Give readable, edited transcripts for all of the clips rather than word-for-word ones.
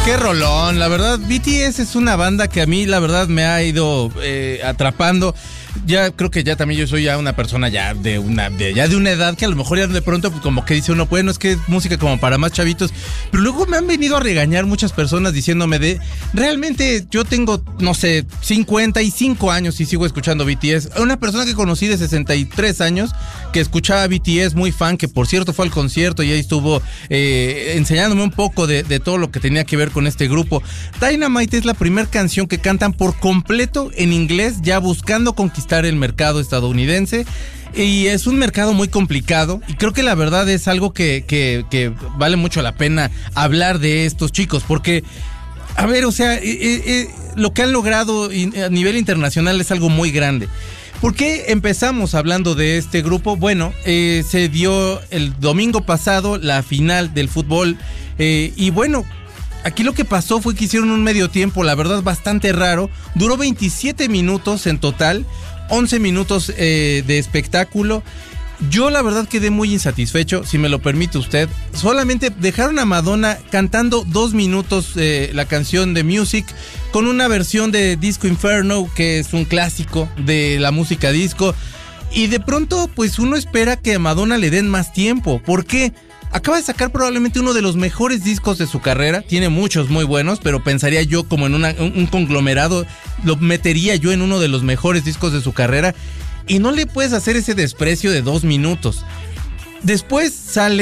Qué rolón, la verdad, BTS es una banda que a mí la verdad me ha ido atrapando. Ya creo que ya también yo soy ya una persona ya de una edad que a lo mejor ya de pronto pues, como que dice uno, bueno, es que es música como para más chavitos, pero luego me han venido a regañar muchas personas diciéndome realmente yo tengo, no sé, 55 años y sigo escuchando BTS. Una persona que conocí de 63 años que escuchaba BTS, muy fan, que por cierto fue al concierto y ahí estuvo enseñándome un poco de todo lo que tenía que ver con este grupo. Dynamite es la primera canción que cantan por completo en inglés, ya buscando conquistar el mercado estadounidense. Y es un mercado muy complicado y creo que la verdad es algo que vale mucho la pena hablar de estos chicos porque, a ver, o sea, lo que han logrado a nivel internacional es algo muy grande. ¿Por qué empezamos hablando de este grupo? Bueno, se dio el domingo pasado la final del fútbol y bueno, aquí lo que pasó fue que hicieron un medio tiempo, la verdad bastante raro, duró 27 minutos en total, 11 minutos de espectáculo. Yo la verdad quedé muy insatisfecho, si me lo permite usted. Solamente dejaron a Madonna cantando 2 minutos la canción de Music con una versión de Disco Inferno, que es un clásico de la música disco. Y de pronto pues uno espera que a Madonna le den más tiempo. ¿Por qué? Acaba de sacar probablemente uno de los mejores discos de su carrera. Tiene muchos muy buenos, pero pensaría yo como en un conglomerado, lo metería yo en uno de los mejores discos de su carrera. Y no le puedes hacer ese desprecio de 2 minutos. Después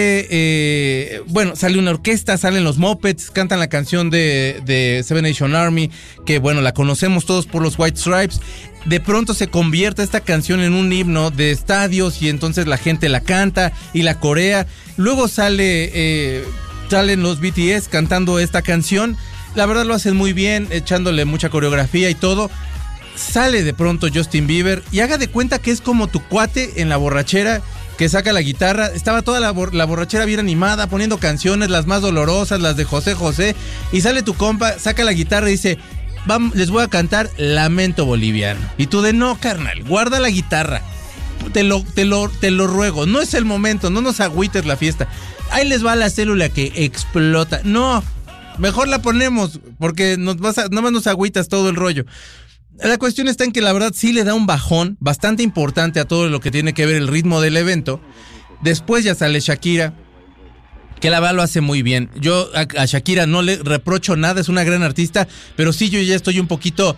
sale una orquesta, salen los Muppets, cantan la canción de Seven Nation Army, que bueno, la conocemos todos por los White Stripes. De pronto se convierte esta canción en un himno de estadios y entonces la gente la canta y la corea. Luego salen los BTS cantando esta canción. La verdad lo hacen muy bien, echándole mucha coreografía y todo. Sale de pronto Justin Bieber y haga de cuenta que es como tu cuate en la borrachera que saca la guitarra. Estaba toda la borrachera bien animada, poniendo canciones, las más dolorosas, las de José José, y sale tu compa, saca la guitarra y dice, les voy a cantar Lamento Boliviano. Y tú de, no, carnal, guarda la guitarra, te lo ruego, no es el momento, no nos agüites la fiesta. Ahí les va la célula que explota. No, mejor la ponemos, porque nada más nos agüitas todo el rollo. La cuestión está en que la verdad sí le da un bajón bastante importante a todo lo que tiene que ver el ritmo del evento. Después ya sale Shakira, que la verdad lo hace muy bien. Yo a Shakira no le reprocho nada, es una gran artista, pero sí yo ya estoy un poquito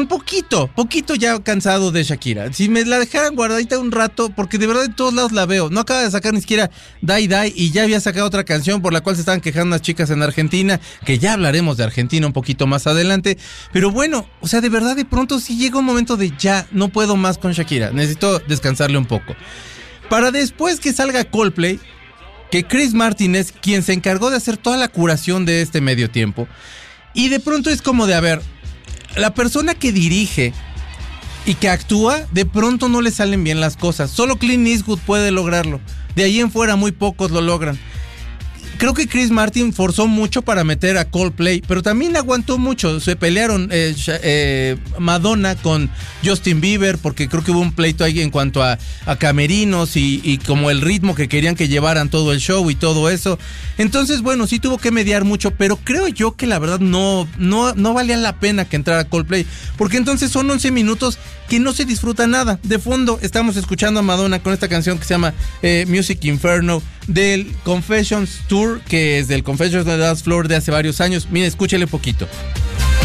ya cansado de Shakira. Si me la dejaran guardadita un rato, porque de verdad en todos lados la veo. No acaba de sacar ni siquiera Die Die y ya había sacado otra canción por la cual se estaban quejando unas chicas en Argentina, que ya hablaremos de Argentina un poquito más adelante. Pero bueno, o sea, de verdad de pronto sí llega un momento de ya no puedo más con Shakira, necesito descansarle un poco. Para después que salga Coldplay, que Chris Martin es quien se encargó de hacer toda la curación de este medio tiempo. Y de pronto es como de, a ver, la persona que dirige y que actúa, de pronto no le salen bien las cosas. Solo Clint Eastwood puede lograrlo. De ahí en fuera muy pocos lo logran. Creo que Chris Martin forzó mucho para meter a Coldplay, pero también aguantó mucho. Se pelearon Madonna con Justin Bieber, porque creo que hubo un pleito ahí en cuanto a camerinos y como el ritmo que querían que llevaran todo el show y todo eso. Entonces, bueno, sí tuvo que mediar mucho, pero creo yo que la verdad no valía la pena que entrara Coldplay, porque entonces son 11 minutos que no se disfruta nada. De fondo estamos escuchando a Madonna con esta canción que se llama Music Inferno, del Confessions Tour, que es del Confessions on the Dance Floor de hace varios años. Mire, escúchele poquito.